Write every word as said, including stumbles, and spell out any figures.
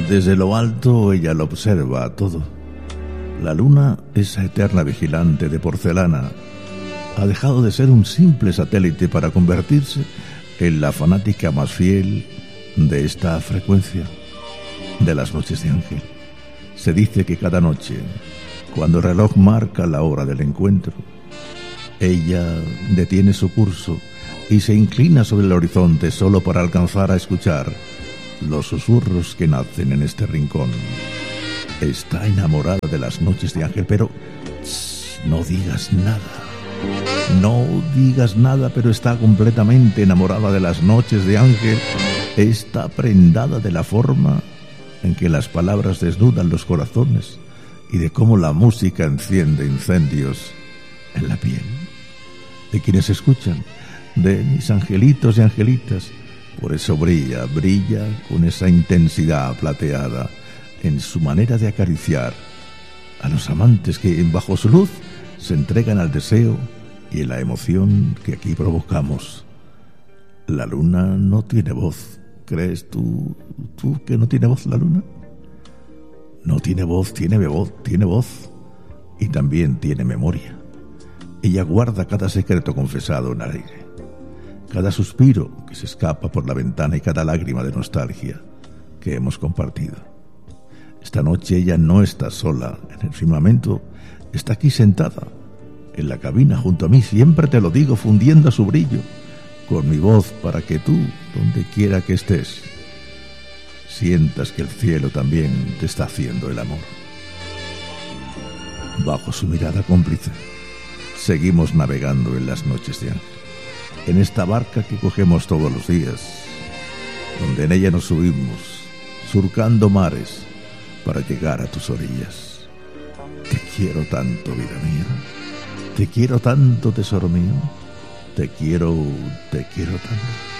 Desde lo alto ella lo observa todo. La luna, esa eterna vigilante de porcelana, ha dejado de ser un simple satélite para convertirse en la fanática más fiel de esta frecuencia, de las noches de Ángel. Se dice que cada noche, cuando el reloj marca la hora del encuentro, ella detiene su curso y se inclina sobre el horizonte solo para alcanzar a escuchar los susurros que nacen en este rincón. Está enamorada de las noches de Ángel, pero tss, no digas nada. No digas nada, pero está completamente enamorada de las noches de Ángel. Está prendada de la forma en que las palabras desnudan los corazones y de cómo la música enciende incendios en la piel de quienes escuchan, de mis angelitos y angelitas. Por eso brilla, brilla con esa intensidad plateada en su manera de acariciar a los amantes que bajo su luz se entregan al deseo y en la emoción que aquí provocamos. La luna no tiene voz. ¿Crees tú, tú que no tiene voz la luna? No tiene voz, tiene voz, tiene voz y también tiene memoria. Ella guarda cada secreto confesado en el aire, cada suspiro que se escapa por la ventana y cada lágrima de nostalgia que hemos compartido. Esta noche ella no está sola en el firmamento, está aquí sentada en la cabina junto a mí, siempre te lo digo, fundiendo su brillo con mi voz para que tú, donde quiera que estés, sientas que el cielo también te está haciendo el amor. Bajo su mirada cómplice, seguimos navegando en las noches de Ángel, en esta barca que cogemos todos los días, donde en ella nos subimos, surcando mares para llegar a tus orillas. Te quiero tanto, vida mía, te quiero tanto, tesoro mío, te quiero, te quiero tanto.